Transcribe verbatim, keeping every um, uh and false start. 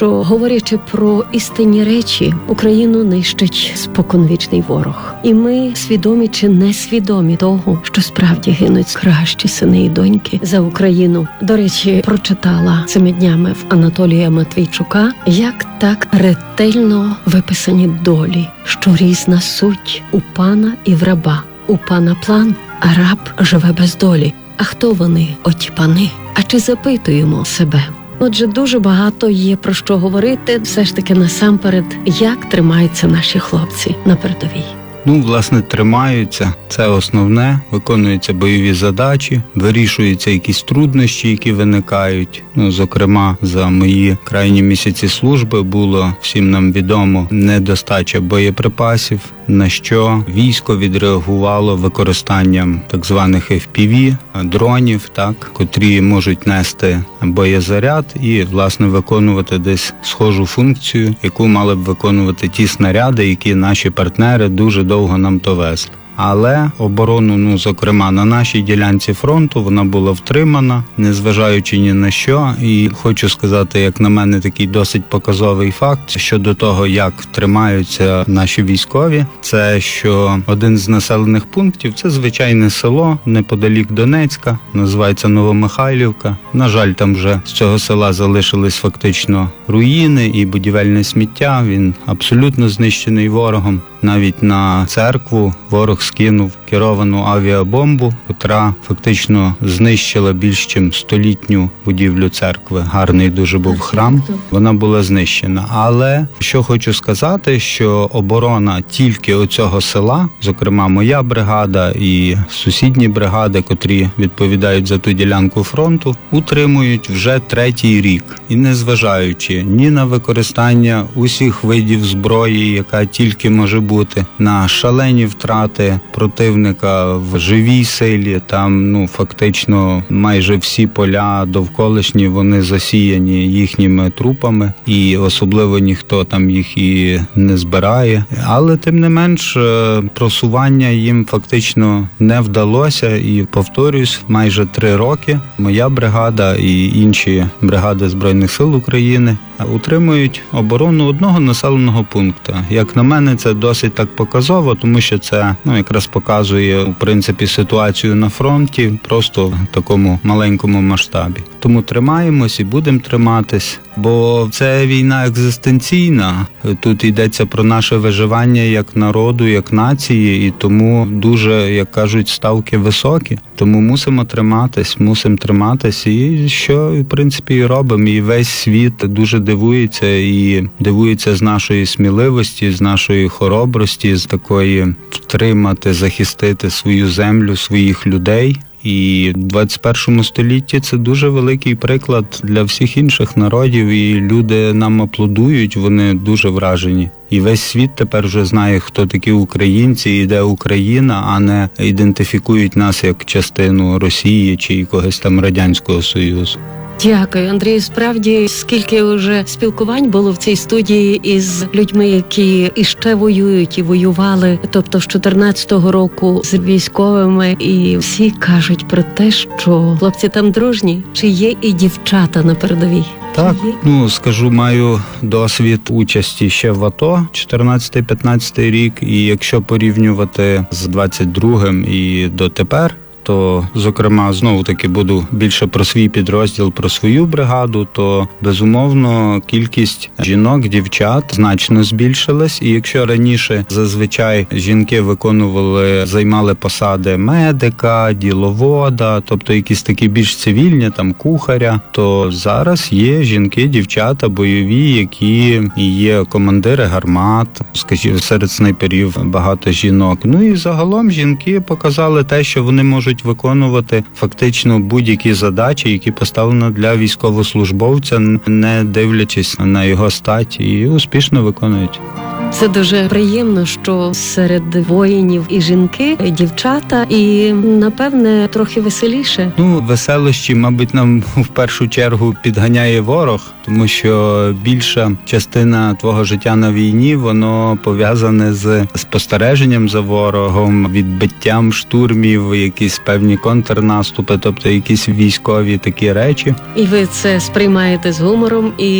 що, говорячи про істинні речі, Україну нищить споконвічний ворог. І ми свідомі чи несвідомі того, що справді гинуть кращі сини і доньки за Україну. До речі, прочитала цими днями в Анатолія Матвійчука, як так ретельно виписані долі, що різна суть у пана і в раба. У пана план, а раб живе без долі. А хто вони, оті пани? А чи запитуємо себе? Отже, дуже багато є про що говорити, все ж таки насамперед, як тримаються наші хлопці на передовій. Ну, власне, тримаються. Це основне. Виконуються бойові задачі, вирішуються якісь труднощі, які виникають. Ну, зокрема, за мої крайні місяці служби було, всім нам відомо, недостача боєприпасів, на що військо відреагувало використанням так званих еф пі ві, дронів, так, котрі можуть нести боєзаряд і, власне, виконувати десь схожу функцію, яку мали б виконувати ті снаряди, які наші партнери дуже довго нам то везли. Але оборону, ну, зокрема, на нашій ділянці фронту, вона була втримана, незважаючи ні на що. І хочу сказати, як на мене, такий досить показовий факт щодо того, як тримаються наші військові. Це що один з населених пунктів – це звичайне село неподалік Донецька, називається Новомихайлівка. На жаль, там вже з цього села залишились фактично руїни і будівельне сміття. Він абсолютно знищений ворогом. Навіть на церкву ворог скинув керовану авіабомбу, котра фактично знищила більш ніж столітню будівлю церкви. Гарний дуже був храм. Вона була знищена. Але що хочу сказати, що оборона тільки оцього села, зокрема моя бригада і сусідні бригади, котрі відповідають за ту ділянку фронту, утримують вже третій рік. І незважаючи ні на використання усіх видів зброї, яка тільки може бути, на шалені втрати противника в живій силі, там, ну, фактично майже всі поля довколишні, вони засіяні їхніми трупами, і особливо ніхто там їх і не збирає. Але, тим не менш, просування їм фактично не вдалося, і, повторюсь, майже три роки моя бригада і інші бригади Збройних сил України утримують оборону одного населеного пункту. Як на мене, це досить так показово, тому що це, ну, якраз показує, в принципі, ситуацію на фронті просто в такому маленькому масштабі. Тому тримаємось і будемо триматись, бо це війна екзистенційна. Тут йдеться про наше виживання як народу, як нації, і тому дуже, як кажуть, ставки високі. Тому мусимо триматись, мусимо триматись, і що, в принципі, і робимо. І весь світ дуже дивується, і дивується з нашої сміливості, з нашої хоробрості, з такої втримати, захистити свою землю, своїх людей. І в двадцять першому столітті це дуже великий приклад для всіх інших народів, і люди нам аплодують, вони дуже вражені. І весь світ тепер вже знає, хто такі українці і де Україна, а не ідентифікують нас як частину Росії чи якогось там Радянського Союзу. Дякую, Андрію. Справді, скільки вже спілкувань було в цій студії із людьми, які іще воюють і воювали, тобто з чотирнадцятого року з військовими, і всі кажуть про те, що хлопці там дружні, чи є і дівчата на передовій? Так, ну, скажу, маю досвід участі ще в АТО, чотирнадцятий-п'ятнадцятий рік, і якщо порівнювати з двадцять другим і дотепер, то, зокрема, знову-таки буду більше про свій підрозділ, про свою бригаду, то, безумовно, кількість жінок, дівчат значно збільшилась. І якщо раніше зазвичай жінки виконували, займали посади медика, діловода, тобто якісь такі більш цивільні, там, кухаря, то зараз є жінки, дівчата, бойові, які є командири гармат, скажімо, серед снайперів багато жінок. Ну і загалом жінки показали те, що вони можуть виконувати фактично будь-які задачі, які поставлені для військовослужбовця, не дивлячись на його стать, і успішно виконують. Це дуже приємно, що серед воїнів і жінки, і дівчата, і, напевне, трохи веселіше. Ну, веселощі, мабуть, нам в першу чергу підганяє ворог, тому що більша частина твого життя на війні, воно пов'язане з спостереженням за ворогом, відбиттям штурмів, якісь певні контрнаступи, тобто якісь військові такі речі. І ви це сприймаєте з гумором, і